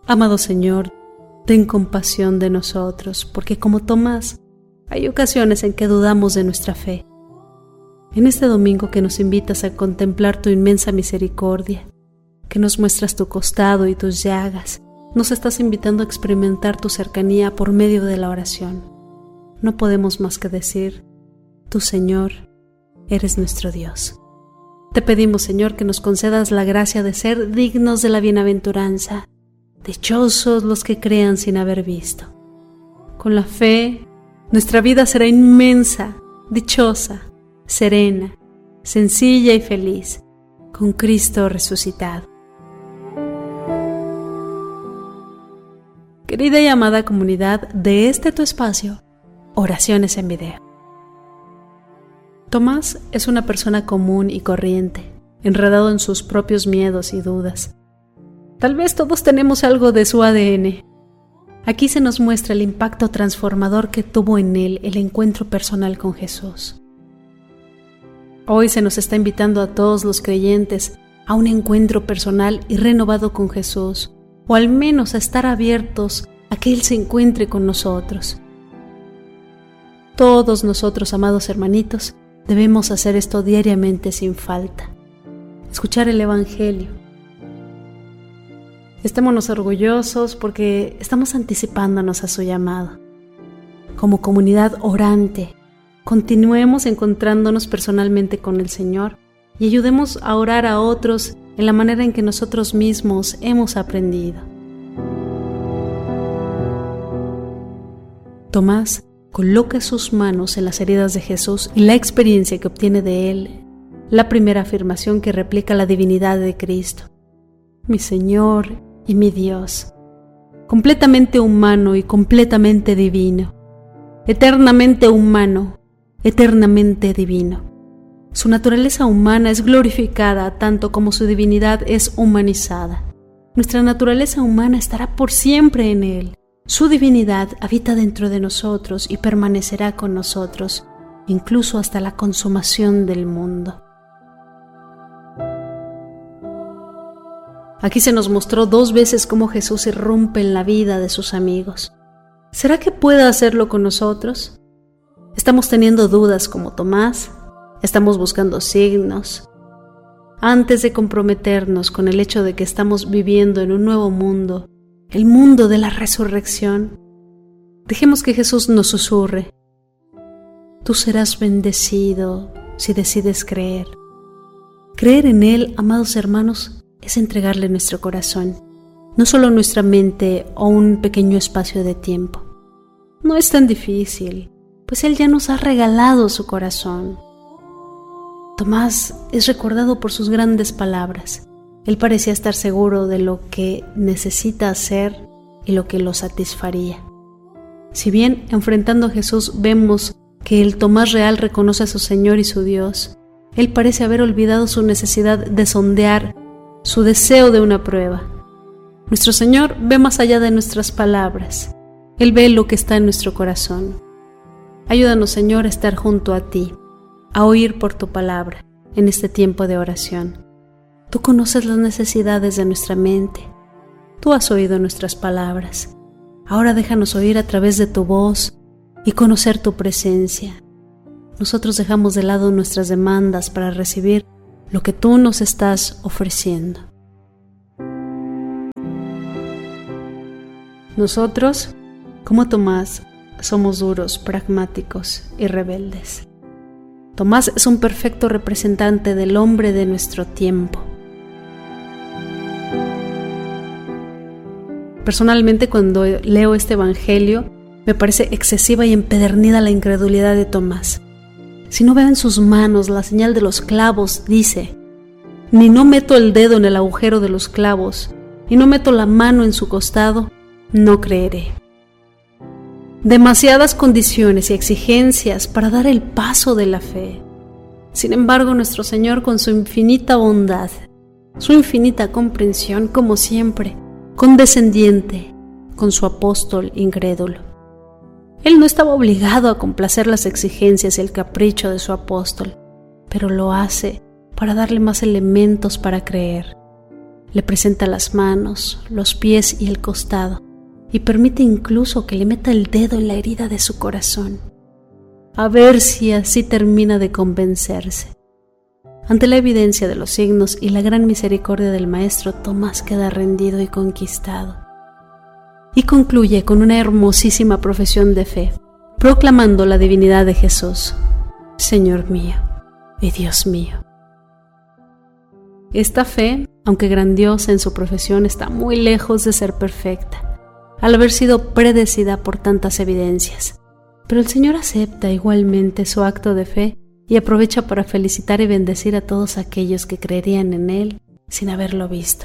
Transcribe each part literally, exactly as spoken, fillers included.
Amado Señor, ten compasión de nosotros, porque como Tomás, hay ocasiones en que dudamos de nuestra fe. En este domingo que nos invitas a contemplar tu inmensa misericordia, que nos muestras tu costado y tus llagas, nos estás invitando a experimentar tu cercanía por medio de la oración. No podemos más que decir, tú, Señor, eres nuestro Dios. Te pedimos, Señor, que nos concedas la gracia de ser dignos de la bienaventuranza. Dichosos los que crean sin haber visto. Con la fe, nuestra vida será inmensa, dichosa, serena, sencilla y feliz, con Cristo resucitado. Querida y amada comunidad de este tu espacio, Oraciones en Video. Tomás es una persona común y corriente, enredado en sus propios miedos y dudas. Tal vez todos tenemos algo de su A D N. Aquí se nos muestra el impacto transformador que tuvo en él el encuentro personal con Jesús. Hoy se nos está invitando a todos los creyentes a un encuentro personal y renovado con Jesús, o al menos a estar abiertos a que Él se encuentre con nosotros. Todos nosotros, amados hermanitos, debemos hacer esto diariamente sin falta. Escuchar el Evangelio. Estémonos orgullosos porque estamos anticipándonos a su llamado. Como comunidad orante, continuemos encontrándonos personalmente con el Señor y ayudemos a orar a otros en la manera en que nosotros mismos hemos aprendido. Tomás coloca sus manos en las heridas de Jesús y la experiencia que obtiene de él, la primera afirmación que replica la divinidad de Cristo. Mi Señor y mi Dios, completamente humano y completamente divino, eternamente humano, eternamente divino. Su naturaleza humana es glorificada tanto como su divinidad es humanizada. Nuestra naturaleza humana estará por siempre en Él. Su divinidad habita dentro de nosotros y permanecerá con nosotros, incluso hasta la consumación del mundo. Aquí se nos mostró dos veces cómo Jesús irrumpe en la vida de sus amigos. ¿Será que pueda hacerlo con nosotros? ¿Estamos teniendo dudas como Tomás? ¿Estamos buscando signos? Antes de comprometernos con el hecho de que estamos viviendo en un nuevo mundo, el mundo de la resurrección, dejemos que Jesús nos susurre. Tú serás bendecido si decides creer. Creer en Él, amados hermanos, es entregarle nuestro corazón, no solo nuestra mente o un pequeño espacio de tiempo. No es tan difícil, pues Él ya nos ha regalado su corazón. Tomás es recordado por sus grandes palabras. Él parecía estar seguro de lo que necesita hacer y lo que lo satisfaría. Si bien enfrentando a Jesús vemos que el Tomás real reconoce a su Señor y su Dios, él parece haber olvidado su necesidad de sondear, su deseo de una prueba. Nuestro Señor ve más allá de nuestras palabras. Él ve lo que está en nuestro corazón. Ayúdanos, Señor, a estar junto a ti, a oír por tu palabra en este tiempo de oración. Tú conoces las necesidades de nuestra mente. Tú has oído nuestras palabras. Ahora déjanos oír a través de tu voz y conocer tu presencia. Nosotros dejamos de lado nuestras demandas para recibir lo que tú nos estás ofreciendo. Nosotros, como Tomás, somos duros, pragmáticos y rebeldes. Tomás es un perfecto representante del hombre de nuestro tiempo. Personalmente, cuando leo este evangelio, me parece excesiva y empedernida la incredulidad de Tomás. Si no veo en sus manos la señal de los clavos, dice, ni no meto el dedo en el agujero de los clavos, y no meto la mano en su costado, no creeré. Demasiadas condiciones y exigencias para dar el paso de la fe. Sin embargo, nuestro Señor, con su infinita bondad, su infinita comprensión, como siempre, condescendiente con su apóstol incrédulo. Él no estaba obligado a complacer las exigencias y el capricho de su apóstol, pero lo hace para darle más elementos para creer. Le presenta las manos, los pies y el costado, y permite incluso que le meta el dedo en la herida de su corazón, a ver si así termina de convencerse. Ante la evidencia de los signos y la gran misericordia del Maestro, Tomás queda rendido y conquistado. Y concluye con una hermosísima profesión de fe, proclamando la divinidad de Jesús: Señor mío y Dios mío. Esta fe, aunque grandiosa en su profesión, está muy lejos de ser perfecta, al haber sido predecida por tantas evidencias. Pero el Señor acepta igualmente su acto de fe y aprovecha para felicitar y bendecir a todos aquellos que creerían en Él sin haberlo visto.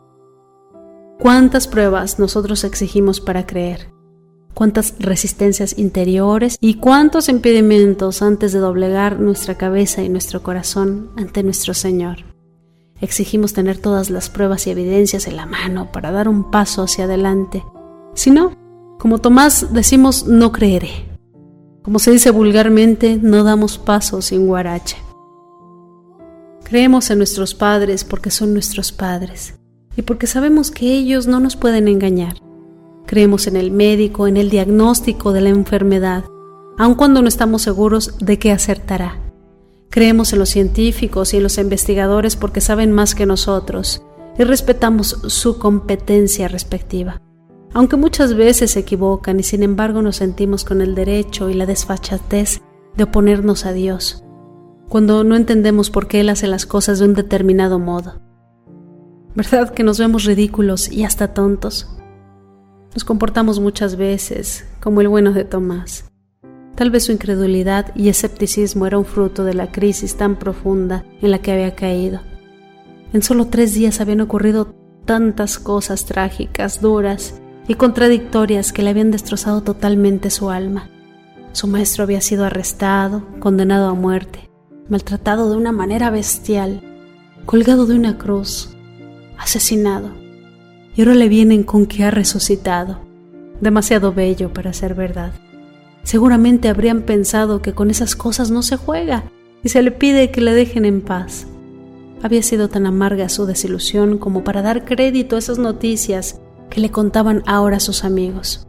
¿Cuántas pruebas nosotros exigimos para creer? ¿Cuántas resistencias interiores y cuántos impedimentos antes de doblegar nuestra cabeza y nuestro corazón ante nuestro Señor? Exigimos tener todas las pruebas y evidencias en la mano para dar un paso hacia adelante. Si no, como Tomás, decimos no creeré. Como se dice vulgarmente, no damos paso sin guarache. Creemos en nuestros padres porque son nuestros padres y porque sabemos que ellos no nos pueden engañar. Creemos en el médico, en el diagnóstico de la enfermedad, aun cuando no estamos seguros de que acertará. Creemos en los científicos y en los investigadores porque saben más que nosotros y respetamos su competencia respectiva. Aunque muchas veces se equivocan y sin embargo nos sentimos con el derecho y la desfachatez de oponernos a Dios, cuando no entendemos por qué Él hace las cosas de un determinado modo. ¿Verdad que nos vemos ridículos y hasta tontos? Nos comportamos muchas veces como el bueno de Tomás. Tal vez su incredulidad y escepticismo era un fruto de la crisis tan profunda en la que había caído. En solo tres días habían ocurrido tantas cosas trágicas, duras y contradictorias que le habían destrozado totalmente su alma. Su maestro había sido arrestado, condenado a muerte, maltratado de una manera bestial, colgado de una cruz, asesinado. Y ahora le vienen con que ha resucitado, demasiado bello para ser verdad. Seguramente habrían pensado que con esas cosas no se juega y se le pide que le dejen en paz. Había sido tan amarga su desilusión como para dar crédito a esas noticias que le contaban ahora sus amigos.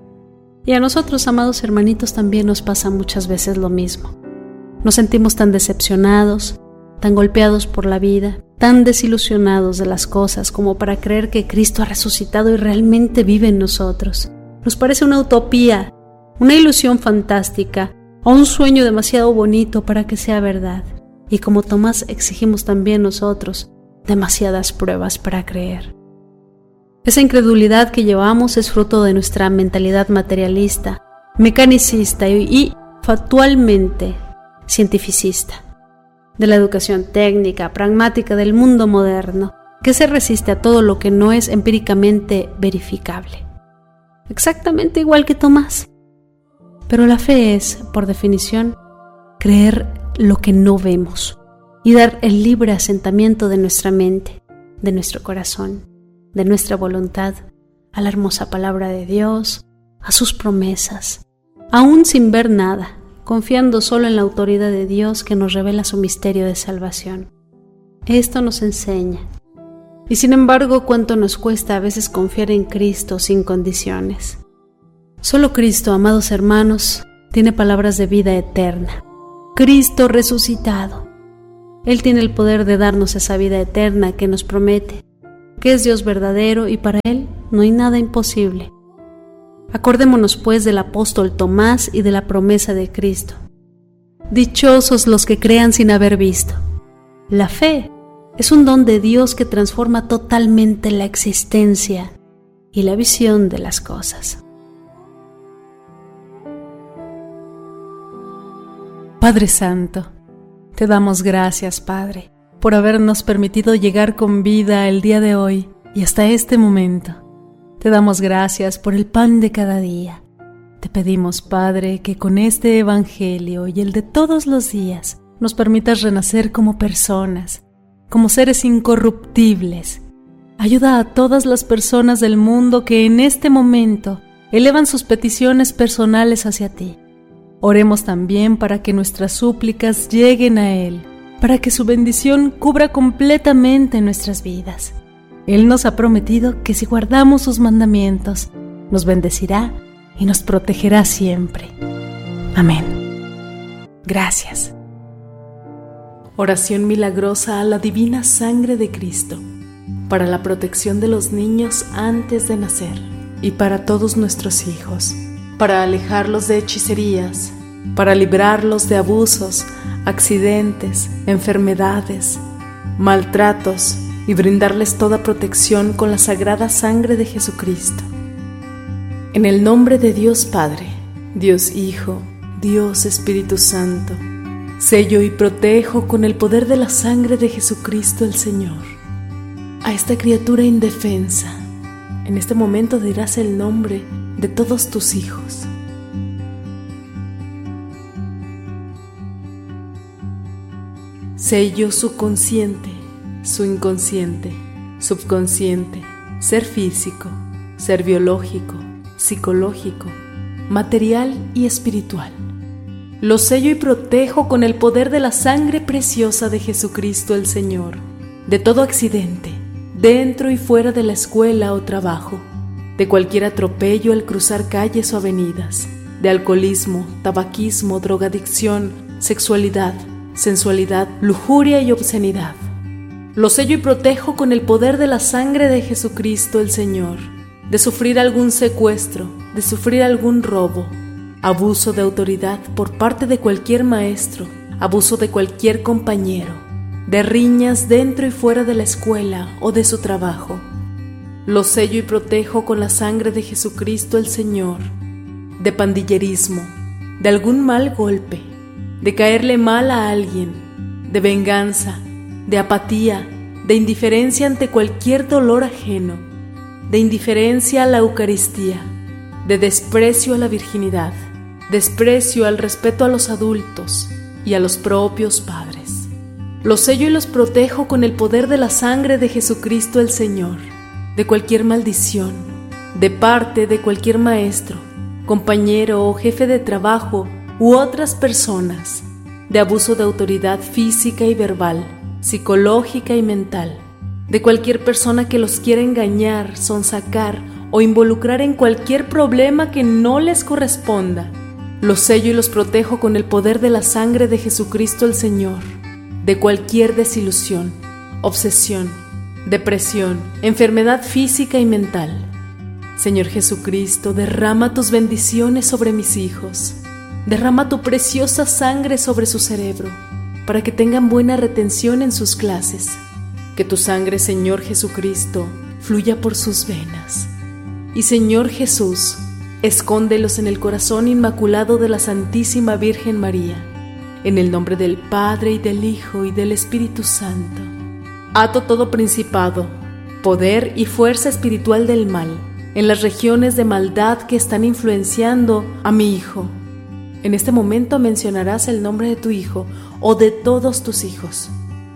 Y a nosotros, amados hermanitos, también nos pasa muchas veces lo mismo. Nos sentimos tan decepcionados, tan golpeados por la vida, tan desilusionados de las cosas como para creer que Cristo ha resucitado y realmente vive en nosotros. Nos parece una utopía, una ilusión fantástica o un sueño demasiado bonito para que sea verdad. Y como Tomás exigimos también nosotros demasiadas pruebas para creer. Esa incredulidad que llevamos es fruto de nuestra mentalidad materialista, mecanicista y, y factualmente cientificista, de la educación técnica, pragmática del mundo moderno, que se resiste a todo lo que no es empíricamente verificable. Exactamente igual que Tomás. Pero la fe es, por definición, creer lo que no vemos y dar el libre asentamiento de nuestra mente, de nuestro corazón, de nuestra voluntad a la hermosa palabra de Dios, a sus promesas, aún sin ver nada, confiando solo en la autoridad de Dios que nos revela su misterio de salvación. Esto nos enseña. Y sin embargo, cuánto nos cuesta a veces confiar en Cristo sin condiciones. Solo Cristo, amados hermanos, tiene palabras de vida eterna. Cristo resucitado. Él tiene el poder de darnos esa vida eterna que nos promete, que es Dios verdadero y para Él no hay nada imposible. Acordémonos pues del apóstol Tomás y de la promesa de Cristo. Dichosos los que crean sin haber visto. La fe es un don de Dios que transforma totalmente la existencia y la visión de las cosas. Padre Santo, te damos gracias, Padre, por habernos permitido llegar con vida el día de hoy y hasta este momento. Te damos gracias por el pan de cada día. Te pedimos, Padre, que con este Evangelio y el de todos los días nos permitas renacer como personas, como seres incorruptibles. Ayuda a todas las personas del mundo que en este momento elevan sus peticiones personales hacia ti. Oremos también para que nuestras súplicas lleguen a Él, para que su bendición cubra completamente nuestras vidas. Él nos ha prometido que si guardamos sus mandamientos, nos bendecirá y nos protegerá siempre. Amén. Gracias. Oración milagrosa a la divina sangre de Cristo, para la protección de los niños antes de nacer y para todos nuestros hijos, para alejarlos de hechicerías, para librarlos de abusos, accidentes, enfermedades, maltratos y brindarles toda protección con la sagrada sangre de Jesucristo. En el nombre de Dios Padre, Dios Hijo, Dios Espíritu Santo, sello y protejo con el poder de la sangre de Jesucristo el Señor a esta criatura indefensa. En este momento dirás el nombre de todos tus hijos. Sello su consciente, su inconsciente, subconsciente, ser físico, ser biológico, psicológico, material y espiritual. Lo sello y protejo con el poder de la sangre preciosa de Jesucristo el Señor, de todo accidente, dentro y fuera de la escuela o trabajo, de cualquier atropello al cruzar calles o avenidas, de alcoholismo, tabaquismo, drogadicción, sexualidad, sensualidad, lujuria y obscenidad. Lo sello y protejo con el poder de la sangre de Jesucristo el Señor, de sufrir algún secuestro, de sufrir algún robo, abuso de autoridad por parte de cualquier maestro, abuso de cualquier compañero, de riñas dentro y fuera de la escuela o de su trabajo. Lo sello y protejo con la sangre de Jesucristo el Señor, de pandillerismo, de algún mal golpe, de caerle mal a alguien, de venganza, de apatía, de indiferencia ante cualquier dolor ajeno, de indiferencia a la Eucaristía, de desprecio a la virginidad, desprecio al respeto a los adultos y a los propios padres. Los sello y los protejo con el poder de la sangre de Jesucristo el Señor, de cualquier maldición, de parte de cualquier maestro, compañero o jefe de trabajo u otras personas, de abuso de autoridad física y verbal, psicológica y mental, de cualquier persona que los quiera engañar, sonsacar o involucrar en cualquier problema que no les corresponda. Los sello y los protejo con el poder de la sangre de Jesucristo el Señor, de cualquier desilusión, obsesión, depresión, enfermedad física y mental. Señor Jesucristo, derrama tus bendiciones sobre mis hijos. Derrama tu preciosa sangre sobre su cerebro, para que tengan buena retención en sus clases. Que tu sangre, Señor Jesucristo, fluya por sus venas. Y Señor Jesús, escóndelos en el corazón inmaculado de la Santísima Virgen María, en el nombre del Padre y del Hijo y del Espíritu Santo. Ato todo principado, poder y fuerza espiritual del mal en las regiones de maldad que están influenciando a mi hijo. En este momento mencionarás el nombre de tu hijo o de todos tus hijos.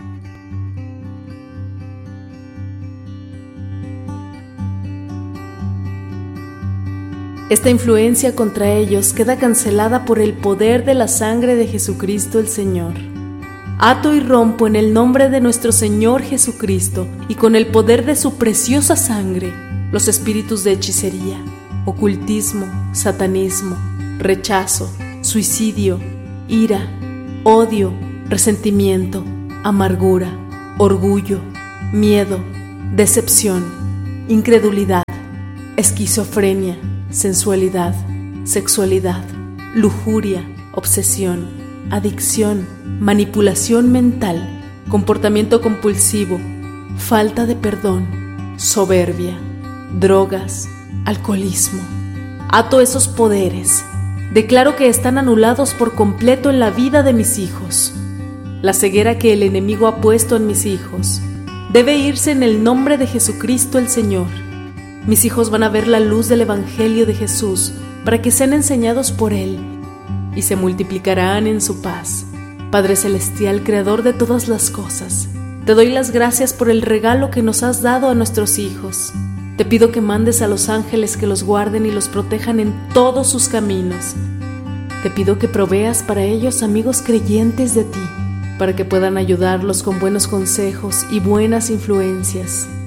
Esta influencia contra ellos queda cancelada por el poder de la sangre de Jesucristo el Señor. Ato y rompo en el nombre de nuestro Señor Jesucristo y con el poder de su preciosa sangre los espíritus de hechicería, ocultismo, satanismo, rechazo, suicidio, ira, odio, resentimiento, amargura, orgullo, miedo, decepción, incredulidad, esquizofrenia, sensualidad, sexualidad, lujuria, obsesión, adicción, manipulación mental, comportamiento compulsivo, falta de perdón, soberbia, drogas, alcoholismo. Ato esos poderes. Declaro que están anulados por completo en la vida de mis hijos. La ceguera que el enemigo ha puesto en mis hijos debe irse en el nombre de Jesucristo el Señor. Mis hijos van a ver la luz del Evangelio de Jesús para que sean enseñados por Él y se multiplicarán en su paz. Padre Celestial, Creador de todas las cosas, te doy las gracias por el regalo que nos has dado a nuestros hijos. Te pido que mandes a los ángeles que los guarden y los protejan en todos sus caminos. Te pido que proveas para ellos amigos creyentes de ti, para que puedan ayudarlos con buenos consejos y buenas influencias.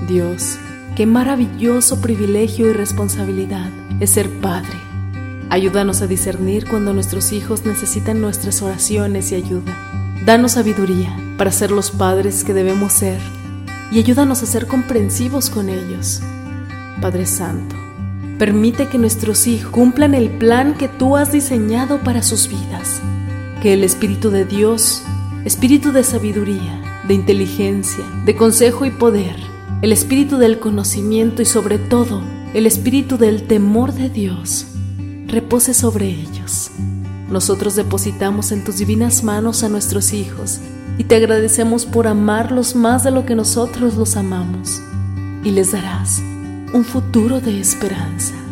Dios, qué maravilloso privilegio y responsabilidad es ser padre. Ayúdanos a discernir cuando nuestros hijos necesitan nuestras oraciones y ayuda. Danos sabiduría para ser los padres que debemos ser y ayúdanos a ser comprensivos con ellos. Padre Santo, permite que nuestros hijos cumplan el plan que tú has diseñado para sus vidas. Que el Espíritu de Dios, Espíritu de sabiduría, de inteligencia, de consejo y poder, el Espíritu del conocimiento y sobre todo el Espíritu del temor de Dios, repose sobre ellos. Nosotros depositamos en tus divinas manos a nuestros hijos y te agradecemos por amarlos más de lo que nosotros los amamos, y les darás un futuro de esperanza.